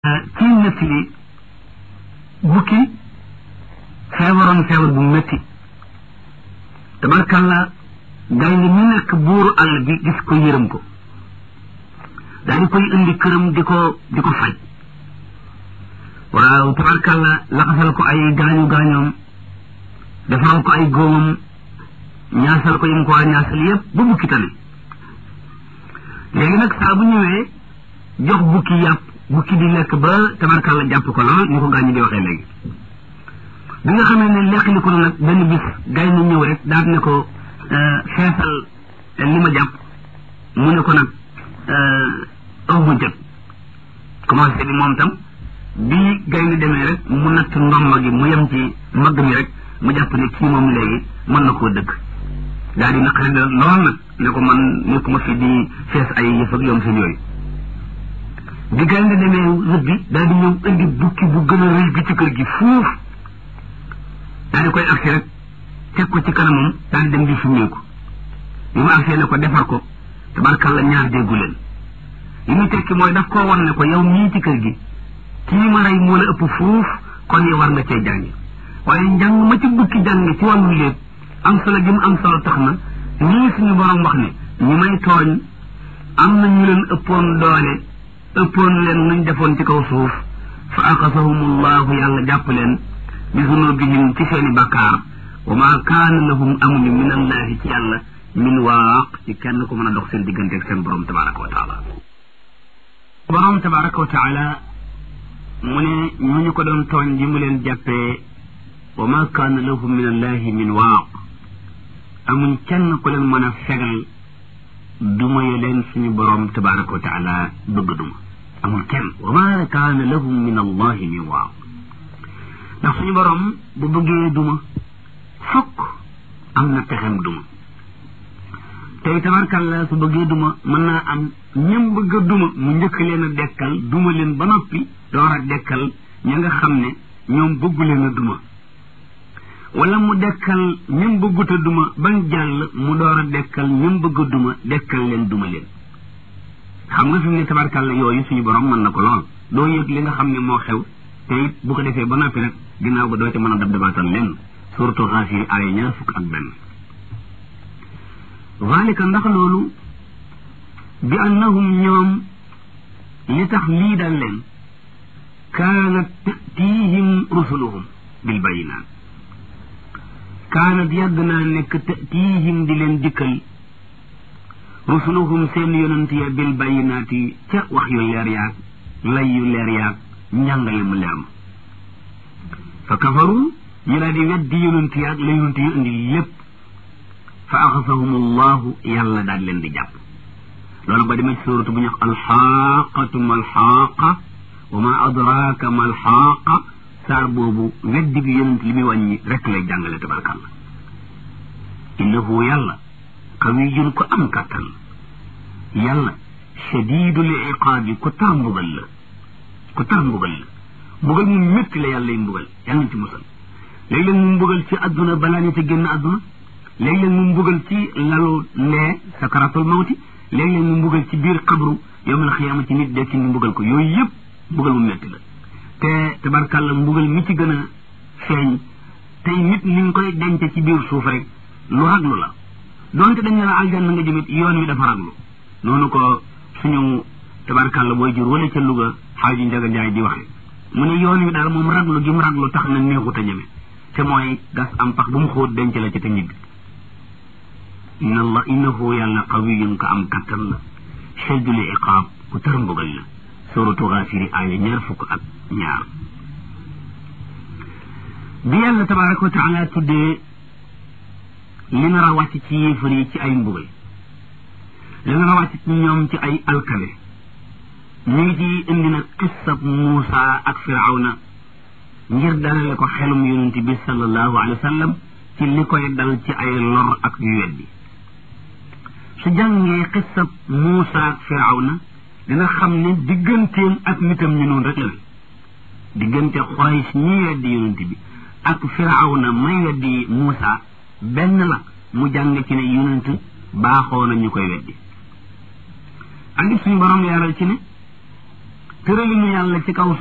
ci nettali bukki feebaroon feebar bu métti tabarkalla gaynde mi nekk buuru àll bi gis ko yërëm ko daal di koy indi këram di ko faj waaw tabarkalla laxasal ko ay gaañu gaañoom defaral ko ay góomam ñaasal ko yim ko war ñaasal yépp ba bukki tane léegi nag saa bu ñëwee jox bukki yàpp bukki di lekk ba tabarkalla jàpp ko lool ñu ko gaañu di waxee léegi bi nga xamee ne lekk li ko nag benn bis gay na ñëw rek daal ne ko feesal li ma jàpp mu ne ko nag aw ma jot commencé bi moom tam bi gay ni demee rek mu natt ndomba gi mu yem ci mbagg mi rek mu jàpp ne kii moom léegi mën na koo dëkk daal di naqari lool nag ne ko man nekkuma fi di fees ay yëf ak yoom seen yooyu bi gay ni demee rëbbi daal di ñëw indi bukki bu gën a rëy bi ci kër gi fuuf daal di koy agsi rek teg ko ci kanamam daal di dem di summeeku bi mu agsee ne ko defar ko tabarkalla ñaar déggu leen li muy tekki mooy daf koo wan ne ko yow mii ci kër gi kii ma rey moo la ëpp fuuf kon yow war nga cee jàngi waaye njàng ma ci bukki jàngi ci wàllu léeb am solo gi mu am solo tax na ñii suñu borom wax ne ñi may tooñ am na ñu leen ëppoon doole ëppoon leen nuñ defoon ci kaw suuf fa axasahumullahu yàlla jàpp leen bi zunubihim ci seeni bakkaar wa ma kaana lahum amuñu min allahi ci yàlla min waaq ci kenn ko mën a dox seen diggante ak seen borom tabaraka wa taala borom tabaraka wa taala mu ne ñu ko doon tooñ ji mu leen jàppee wa ma kaana lahum min allahi min waaq amuñ kenn ku leen mën a fegal duma yo leen suñu borom tabaraka wa taala bëgg duma amul kenn wa ma kaana lahum min allahi min waaq ndax suñu borom bu bëggee duma fokk am na pexem duma tey tabarkalla su bëggee duma mën naa am ñëm bëgg a duma mu njëkk leen a dekkal duma leen ba noppi door a dekkal ña nga xam ne ñoom bëggu leen a duma wala mu dekkal ñëm bëggut a duma bañ jàll mu door a dekkal ñëm bëgg a duma dekkal leen duma leen xam nga fi mu ne tabarkalla yooyu suñu borom mën na ko lool doo yëg li nga xam ne moo xew te it bu ko defee ba noppi nag ginnaaw ba doo ci mën a dab dabaatal leen surtout Gaafir aaya ñaar fukk ak benn zalika ndax loolu bi annahum ñoom li tax lii dal leen kaanat tatihim rusuluhum bil bayinaat kaanat yàgg naa nekk tatihim di leen dikkal rusuluhum seen yonent ya bil bayinaati ca wax yu leer yaag lay yu leer yaag njàngale mu leer ma fa kafaru ñu daal di weddi yonent yaag la yonent yu indi lépp fa axasahum allahu yàlla daal leen di jàpp loolu ba demee ci suuratu bu ñu wax alxaaqatu malxaaqa wa ma adraaka malxaaqa saar boobu weddi bi yonent li muy wàññi rek lay jàngale tabarkàlla innahu yàlla qawiyun ko am kàttan la yàlla shadidul iqaabi ko tar mbugal la ko tar mbugal la mbugal mu métti la yàlla y mbugal yàlla nañ ci musal léeg-léeg mu mbugal ci adduna balaa ñu ci génn adduna léeg-léeg mu mbugal ci lalu lee sakaratul mawti léeg-léeg mu mbugal ci biir xabru yawmal xiyaama ci nit dekki ñu mbugal ko yooyu yëpp mbugal mu métti la te tabarkàlla mbugal mi ci gën a feeñ tey nit ni nga koy denc ci biir suuf rek lu raglu la doonte dañ ne la aljanna nga jëmit yoon wi dafa raglu noonu ko suñu tabarkàlla booy jur wala ca Louga xaaju Njaga Njaay di waxe mu ne yoon wi daal moom raglu gi mu raglu tax na neexut a ñeme te mooy gas am pax bu mu xóot denc la ci te ñibbi innahu yàlla qawiyun ko am kattan la shadidul iqaab ku tar mbugal la suratu Gaafir aaya ñaar fukk ak ñaar bi yàlla tabaraka wa taala tuddee li nar a wàcc ci yéefar yi ci ay mbugal li nar a wàcc ci ñoom ci ay alkale ñu ngi ci indi nag qissab Muusa ak Firawna ngir dalale ko xelum yonent bi sallallahu alayhi wa sallam ci li koy dal ci ay lor ak yu weddi su jàngee qissab Muusa ak Firawna dina xam ne digganteem ak nitam ñu noonu rek la diggante Quraysh ñi weddi yonent bi ak Firawna may weddi Muusa benn la mu jàng ci ne yonent baaxoo na ñu koy weddi ak suñu borom leeral ci ne tëralinu yàlla ci kaw